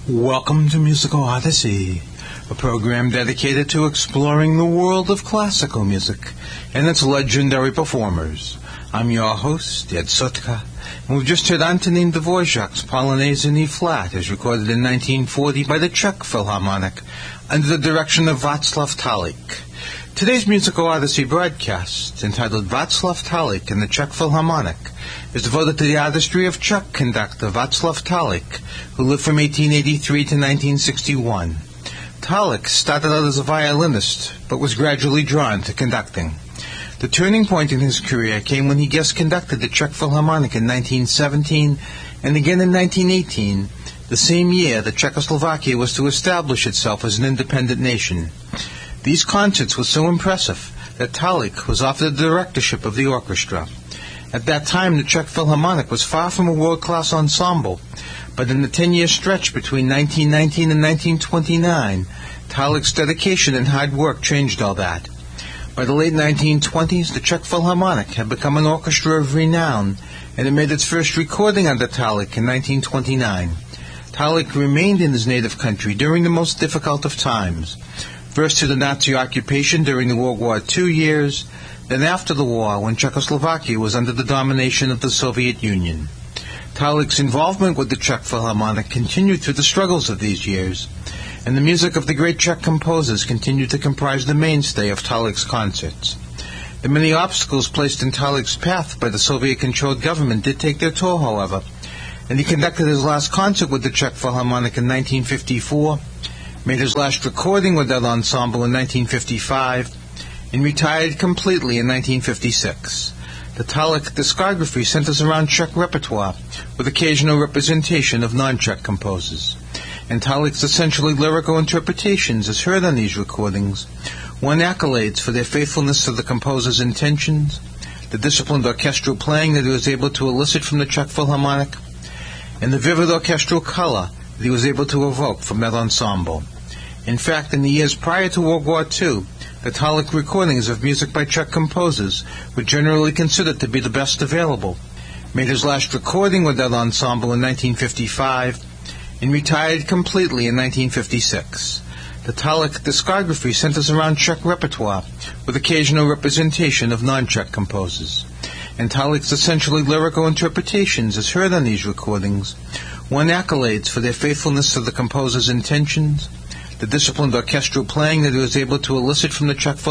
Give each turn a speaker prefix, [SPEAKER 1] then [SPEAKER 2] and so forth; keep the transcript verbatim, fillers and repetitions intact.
[SPEAKER 1] Welcome to Musical Odyssey, a program dedicated to exploring the world of classical music and its legendary performers. I'm your host, Ed Sutka, and we've just heard Antonin Dvorak's Polonaise in E-flat, as recorded in nineteen forty by the Czech Philharmonic under the direction of Václav Tálek. Today's Musical Odyssey broadcast, entitled Václav Tálek and the Czech Philharmonic, is devoted to the artistry of Czech conductor Václav Tálek, who lived from eighteen eighty-three to nineteen sixty-one. Tálek started out as a violinist, but was gradually drawn to conducting. The turning point in his career came when he guest conducted the Czech Philharmonic in nineteen seventeen, and again in nineteen eighteen, the same year that Czechoslovakia was to establish itself as an independent nation. These concerts were so impressive that Tálek was offered the directorship of the orchestra. At that time, the Czech Philharmonic was far from a world-class ensemble, but in the ten-year stretch between nineteen nineteen and nineteen twenty-nine, Tálek's dedication and hard work changed all that. By the late nineteen twenties, the Czech Philharmonic had become an orchestra of renown, and it made its first recording under Tálek in nineteen twenty-nine. Tálek remained in his native country during the most difficult of times, first to the Nazi occupation during the World War Two years, then after the war when Czechoslovakia was under the domination of the Soviet Union. Tálek's involvement with the Czech Philharmonic continued through the struggles of these years, and the music of the great Czech composers continued to comprise the mainstay of Tálek's concerts. The many obstacles placed in Tálek's path by the Soviet-controlled government did take their toll, however, and he conducted his last concert with the Czech Philharmonic in nineteen fifty-four, made his last recording with that ensemble in nineteen fifty-five, and retired completely in nineteen fifty-six. The Tálek discography centers around Czech repertoire, with occasional representation of non-Czech composers. And Tálek's essentially lyrical interpretations, as heard on these recordings, won accolades for their faithfulness to the composer's intentions, the disciplined orchestral playing that he was able to elicit from the Czech Philharmonic, and the vivid orchestral color that he was able to evoke from that ensemble. In fact, in the years prior to World War Two, the Tálek recordings of music by Czech composers were generally considered to be the best available, made his last recording with that ensemble in nineteen fifty-five, and retired completely in nineteen fifty-six. The Tálek discography centers around Czech repertoire, with occasional representation of non-Czech composers. And Tálek's essentially lyrical interpretations, as heard on these recordings, won accolades for their faithfulness to the composer's intentions, the disciplined orchestral playing that he was able to elicit from the Czech